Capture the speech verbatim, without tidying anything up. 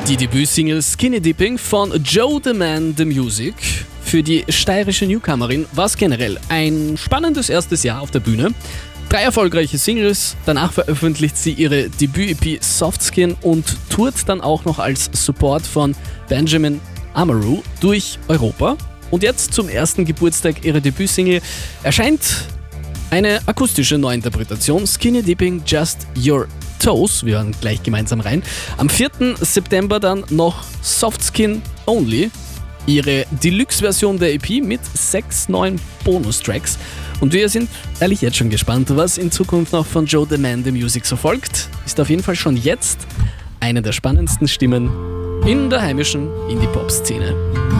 Die Debütsingle Skinny Dipping von Joe the Man the Music. Für die steirische Newcomerin war es generell ein spannendes erstes Jahr auf der Bühne. Drei erfolgreiche Singles, danach veröffentlicht sie ihre Debüt-E P Softskin und tourt dann auch noch als Support von Benjamin Amaru durch Europa. Und jetzt zum ersten Geburtstag ihrer Debütsingle erscheint eine akustische Neuinterpretation, Skinny Dipping Just Your Toes, wir hören gleich gemeinsam rein. Am vierten September dann noch Softskin Only, ihre Deluxe-Version der E P mit sechs neuen Bonustracks. Und wir sind ehrlich jetzt schon gespannt, was in Zukunft noch von Joe the Man the Music so folgt. Ist auf jeden Fall schon jetzt eine der spannendsten Stimmen in der heimischen Indie-Pop-Szene.